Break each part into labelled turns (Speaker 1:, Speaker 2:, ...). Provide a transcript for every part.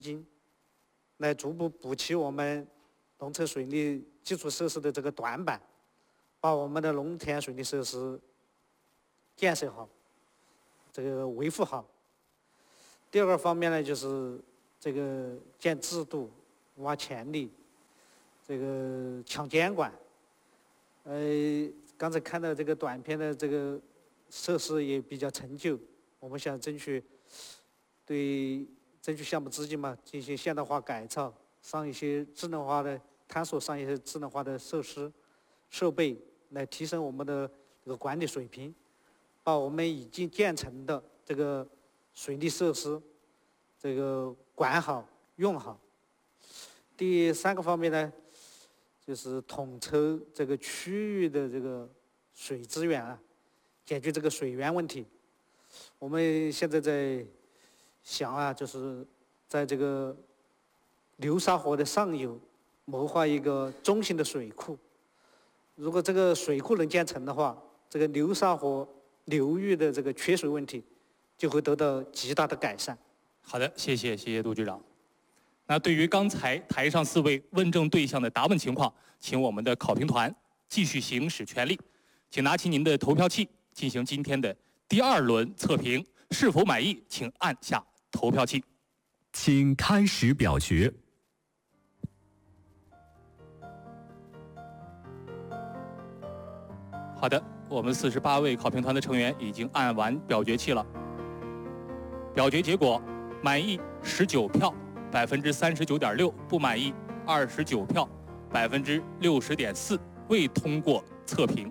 Speaker 1: 金，来逐步补齐我们农村水利基础设施的这个短板，把我们的农田水利设施建设好，这个维护好。第二个方面呢，就是这个建制度、挖潜力，这个强监管。刚才看到这个短片的这个设施也比较陈旧，我们想争取项目资金嘛，进行现代化改造，上一些智能化的探索，上一些智能化的设施设备，来提升我们的这个管理水平，把我们已经建成的这个水利设施这个管好用好。第三个方面呢，就是统筹这个区域的这个水资源啊，解决这个水源问题。我们现在在想啊，就是在这个流沙河的上游谋划一个中型的水库。如果这个水库能建成的话，这个流沙河流域的这个缺水问题就会得到极大的改善。
Speaker 2: 好的，谢谢杜局长。那对于刚才台上4位问政对象的答问情况，请我们的考评团继续行使权利，请拿起您的投票器进行今天的第2轮测评。是否满意，请按下投票器。
Speaker 3: 请开始表决。
Speaker 2: 好的，我们48位考评团的成员已经按完表决器了。表决结果：满意19票，39.6%；不满意29票，60.4%，未通过测评。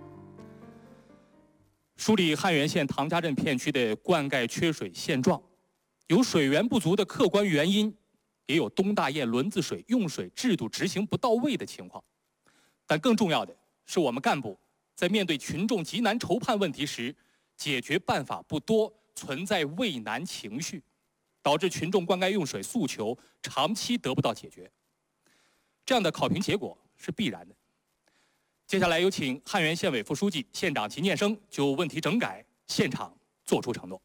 Speaker 2: 梳理汉源县唐家镇片区的灌溉缺水现状，有水源不足的客观原因，也有东大堰轮子水用水制度执行不到位的情况。但更重要的是，我们干部在面对群众急难愁盼问题时，解决办法不多，存在畏难情绪，导致群众灌溉用水诉求长期得不到解决。这样的考评结果是必然的。接下来有请汉源县委副书记、县长秦建生就问题整改现场作出承诺。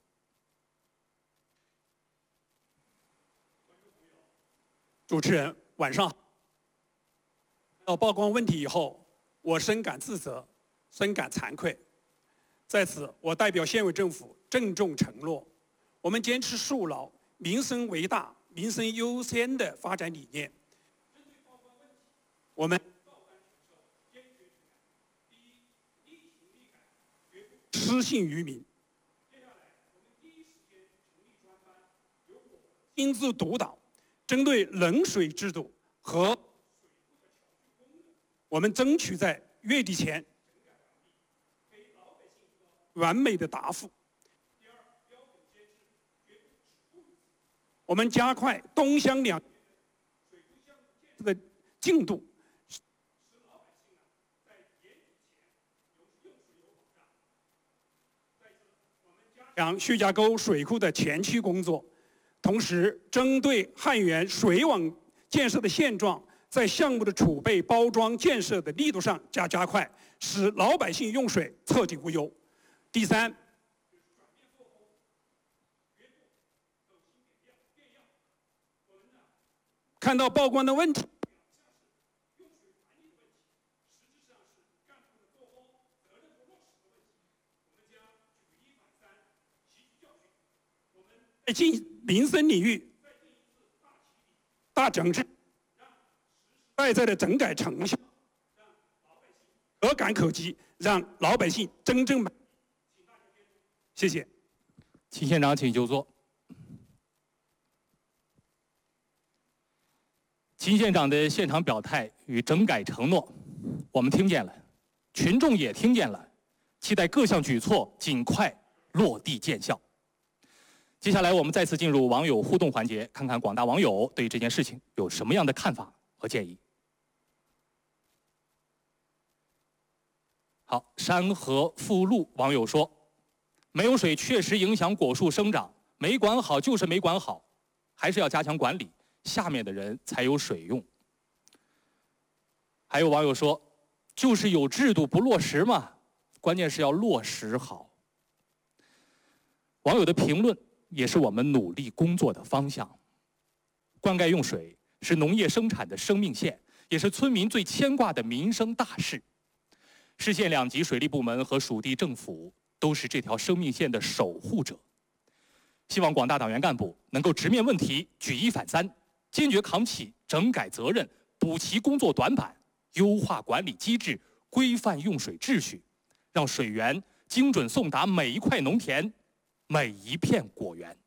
Speaker 4: 主持人，晚上好。曝光问题以后，我深感自责，深感惭愧。在此，我代表县委政府郑重承诺，我们坚持树牢民生为大、民生优先的发展理念。我们失信于民。亲自督导，针对冷水制度和我们争取在月底前完美的答复。我们加快东乡两的进度，讲徐家沟水库的前期工作，同时针对汉源水网建设的现状，在项目的储备、包装、建设的力度上加快，使老百姓用水彻底无忧。第三，看到曝光的问题，在进民生领域大整治，外在的整改成效可感可及，让老百姓真正满意。谢谢。
Speaker 2: 秦县长，请就座。秦县长的现场表态与整改承诺，我们听见了，群众也听见了，期待各项举措尽快落地见效。接下来，我们再次进入网友互动环节，看看广大网友对这件事情有什么样的看法和建议。好，山河富路网友说，没有水确实影响果树生长，没管好就是没管好，还是要加强管理，下面的人才有水用。还有网友说，就是有制度不落实嘛，关键是要落实好。网友的评论也是我们努力工作的方向。 灌溉用水是农业生产的生命线，也是村民最牵挂的民生大事。市县两级水利部门和属地政府都是这条生命线的守护者。希望广大党员干部能够直面问题，举一反三，坚决扛起整改责任，补齐工作短板，优化管理机制，规范用水秩序，让水源精准送达每一块农田、每一片果园。